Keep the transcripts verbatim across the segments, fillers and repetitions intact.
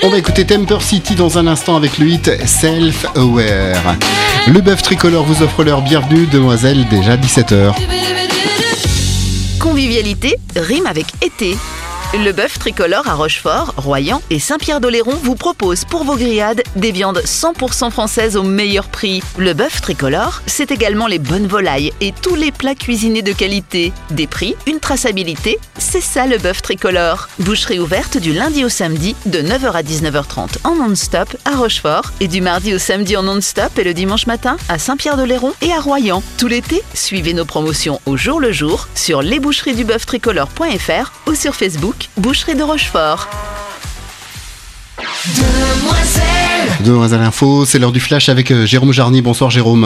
On va écouter Temper City dans un instant avec le hit Self Aware. Le bœuf tricolore vous offre leur bienvenue, demoiselle, déjà dix-sept heures. Convivialité rime avec été. Le bœuf tricolore à Rochefort, Royan et Saint-Pierre-d'Oléron vous propose pour vos grillades des viandes cent pour cent françaises au meilleur prix. Le bœuf tricolore, c'est également les bonnes volailles et tous les plats cuisinés de qualité. Des prix, une traçabilité, c'est ça le bœuf tricolore. Boucherie ouverte du lundi au samedi de neuf heures à dix-neuf heures trente en non-stop à Rochefort et du mardi au samedi en non-stop et le dimanche matin à Saint-Pierre-d'Oléron et à Royan. Tout l'été, suivez nos promotions au jour le jour sur lesboucheries du bœuf tricolore point f r ou sur Facebook. Boucherie de Rochefort. Demoiselle Demoiselle Info, c'est l'heure du flash avec euh, Jérôme Jarny. Bonsoir Jérôme.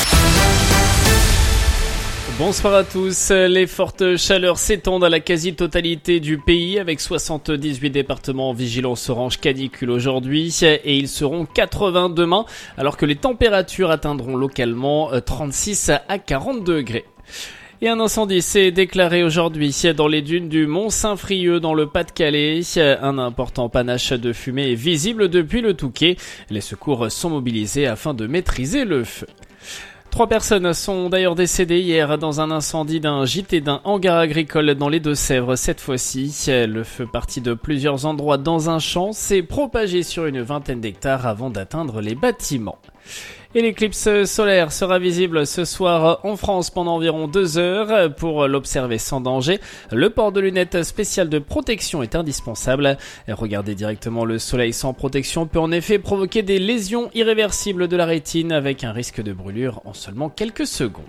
Bonsoir à tous. Les fortes chaleurs s'étendent à la quasi-totalité du pays avec soixante-dix-huit départements en vigilance orange canicule aujourd'hui et ils seront quatre-vingts demain alors que les températures atteindront localement trente-six à quarante degrés. Et un incendie s'est déclaré aujourd'hui dans les dunes du Mont-Saint-Frieux dans le Pas-de-Calais. Un important panache de fumée est visible depuis le Touquet. Les secours sont mobilisés afin de maîtriser le feu. Trois personnes sont d'ailleurs décédées hier dans un incendie d'un gîte et d'un hangar agricole dans les Deux-Sèvres cette fois-ci. Le feu parti de plusieurs endroits dans un champ s'est propagé sur une vingtaine d'hectares avant d'atteindre les bâtiments. Et l'éclipse solaire sera visible ce soir en France pendant environ deux heures. Pour l'observer sans danger, le port de lunettes spéciales de protection est indispensable. Regarder directement le soleil sans protection peut en effet provoquer des lésions irréversibles de la rétine avec un risque de brûlure en seulement quelques secondes.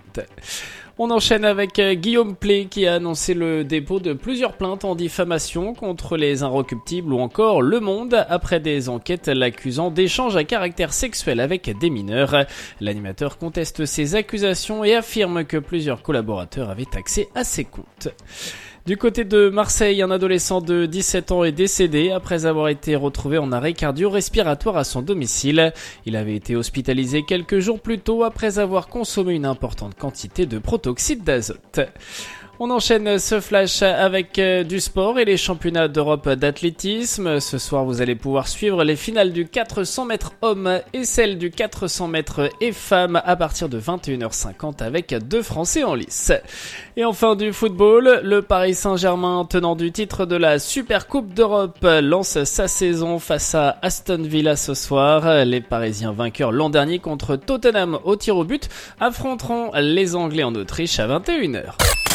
On enchaîne avec Guillaume Play qui a annoncé le dépôt de plusieurs plaintes en diffamation contre les Inrecuptibles ou encore Le Monde après des enquêtes l'accusant d'échanges à caractère sexuel avec des mineurs. L'animateur conteste ces accusations et affirme que plusieurs collaborateurs avaient accès à ses comptes. Du côté de Marseille, un adolescent de dix-sept ans est décédé après avoir été retrouvé en arrêt cardio-respiratoire à son domicile. Il avait été hospitalisé quelques jours plus tôt après avoir consommé une importante quantité de protoxyde d'azote. On enchaîne ce flash avec du sport et les championnats d'Europe d'athlétisme. Ce soir, vous allez pouvoir suivre les finales du quatre cents mètres hommes et celles du quatre cents mètres et femmes à partir de vingt et une heures cinquante avec deux Français en lice. Et enfin du football, le Paris Saint-Germain, tenant du titre de la Super Coupe d'Europe, lance sa saison face à Aston Villa ce soir. Les Parisiens vainqueurs l'an dernier contre Tottenham au tir au but affronteront les Anglais en Autriche à vingt et une heures.